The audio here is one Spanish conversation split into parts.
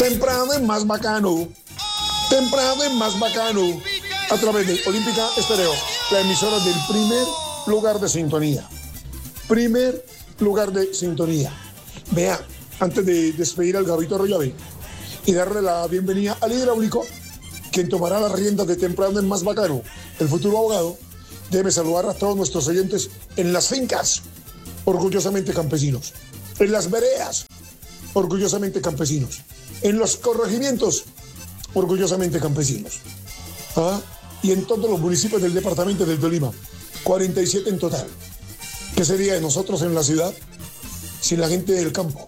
Temprano es más bacano. Temprano es más bacano. A través de Olímpica Estéreo, la emisora del primer lugar de sintonía. Primer lugar de sintonía. Vea, antes de despedir al Gabito Arroyave y darle la bienvenida al hidráulico, quien tomará las riendas de Temprano es más bacano, el futuro abogado, debe saludar a todos nuestros oyentes en las fincas, orgullosamente campesinos, en las veredas, orgullosamente campesinos, en los corregimientos, orgullosamente campesinos, y en todos los municipios del departamento del Tolima, 47 en total. ¿Qué sería de nosotros en la ciudad sin la gente del campo?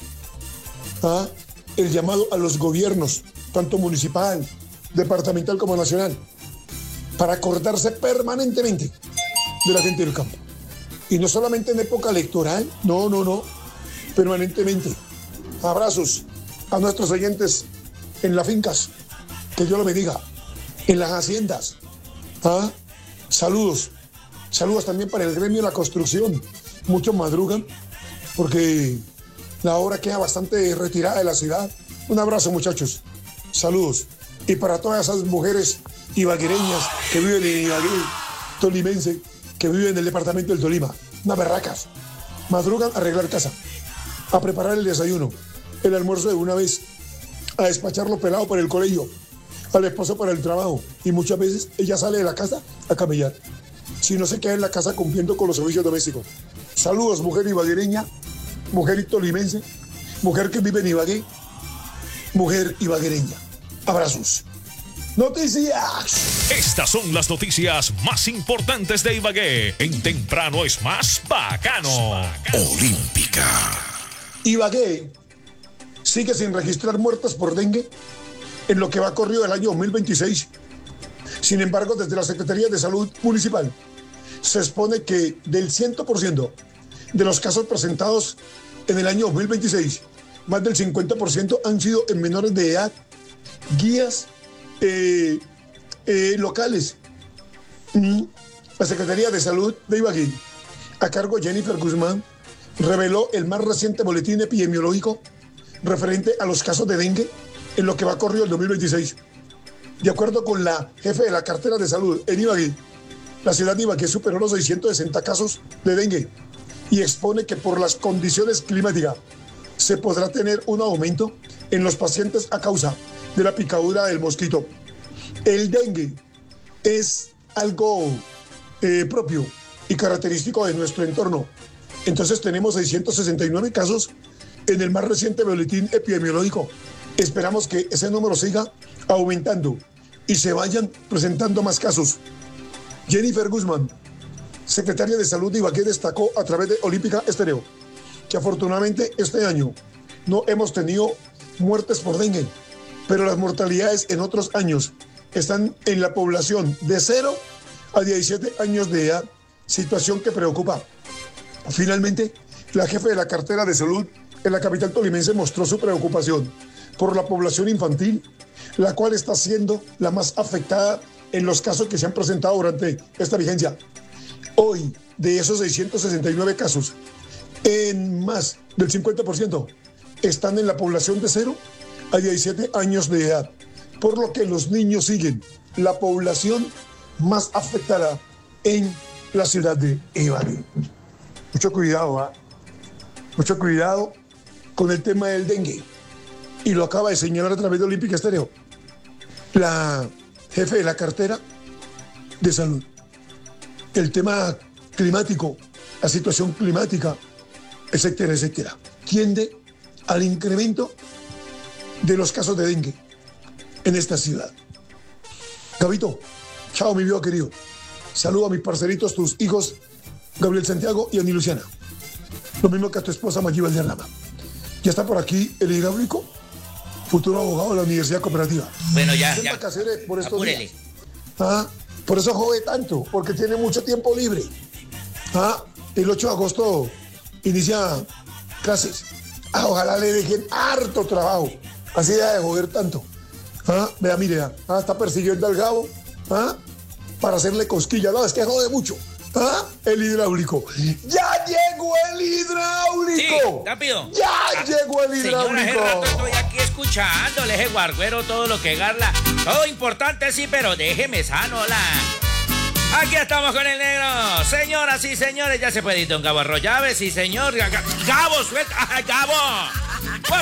El llamado a los gobiernos, tanto municipal, departamental como nacional, para acordarse permanentemente de la gente del campo. Y no solamente en época electoral, no, permanentemente. Abrazos a nuestros oyentes en las fincas, que Dios lo bendiga, en las haciendas. Saludos también para el gremio de la construcción. Muchos madrugan porque la obra queda bastante retirada de la ciudad. Un abrazo, muchachos, saludos. Y para todas esas mujeres ibaguereñas que viven en Ibagué, tolimense, que viven en el departamento del Tolima, unas berracas, madrugan a arreglar casa, a preparar el desayuno, el almuerzo de una vez, a despacharlo pelado para el colegio, al esposo para el trabajo, y muchas veces ella sale de la casa a camellar, si no se queda en la casa cumpliendo con los servicios domésticos. Saludos, mujer ibaguereña, mujer tolimense, mujer que vive en Ibagué, mujer ibaguereña. Abrazos. Noticias. Estas son las noticias más importantes de Ibagué. En Temprano es más bacano. Olímpica. Ibagué sigue sin registrar muertes por dengue en lo que va corrido del año 2026. Sin embargo, desde la Secretaría de Salud Municipal se expone que del 100% de los casos presentados en el año 2026, más del 50% han sido en menores de edad. Guías locales. La Secretaría de Salud de Ibagué, a cargo de Jennifer Guzmán, reveló el más reciente boletín epidemiológico referente a los casos de dengue en lo que va corrido el 2026. De acuerdo con la jefe de la cartera de salud en Ibagué, la ciudad de Ibagué superó los 660 casos de dengue y expone que por las condiciones climáticas se podrá tener un aumento en los pacientes a causa de la picadura del mosquito. El dengue es algo propio y característico de nuestro entorno. Entonces tenemos 669 casos en el más reciente boletín epidemiológico. Esperamos que ese número siga aumentando y se vayan presentando más casos. Jennifer Guzmán, secretaria de Salud de Ibagué, destacó a través de Olímpica Estéreo que afortunadamente este año no hemos tenido muertes por dengue, pero las mortalidades en otros años están en la población de 0 a 17 años de edad, situación que preocupa. Finalmente, la jefe de la cartera de salud en la capital tolimense mostró su preocupación por la población infantil, la cual está siendo la más afectada en los casos que se han presentado durante esta vigencia. Hoy, de esos 669 casos, en más del 50% están en la población de 0 a 17 años de edad, por lo que los niños siguen la población más afectada en la ciudad de Ibagué. Mucho cuidado, mucho cuidado con el tema del dengue. Y lo acaba de señalar a través de Olímpica Estéreo la jefe de la cartera de salud. El tema climático, la situación climática, etcétera, etcétera, tiende al incremento de los casos de dengue en esta ciudad. Gabito, chao mi viejo querido. Saludo a mis parceritos, tus hijos, Gabriel Santiago y Ani Luciana. Lo mismo que a tu esposa Maggie Valderrama. Ya está por aquí el hidráulico, futuro abogado de la Universidad Cooperativa. Bueno, ya. Por estos Apúrele. días. Por eso jode tanto, porque tiene mucho tiempo libre. El 8 de agosto inicia clases. Ojalá le dejen harto trabajo. Así de joder tanto. Vea, mire, está persiguiendo al Gabo para hacerle cosquilla. No, es que jode mucho. el hidráulico. ¡Ya llegó el hidráulico! Sí, rápido. ¡Ya llegó el Señora, hace hidráulico! rato estoy aquí escuchándole ese guarguero, todo lo que garla. Todo importante, sí, pero déjeme sano, la. Aquí estamos con el negro. Señoras y señores, ya se puede ir don Gabo Arroyave, sí, señor. Gabo, suelta. ¡Gabo!